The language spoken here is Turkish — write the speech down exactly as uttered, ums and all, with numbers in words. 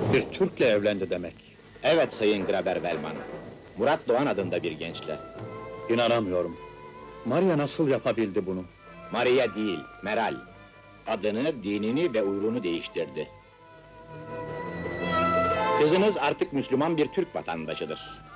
Bir Türk'le evlendi demek. Evet Sayın Graber-Velman. Murat Doğan adında bir gençle. İnanamıyorum. Maria nasıl yapabildi bunu? Maria değil, Meral. Adını, dinini ve uyrunu değiştirdi. Kızınız artık Müslüman bir Türk vatandaşıdır.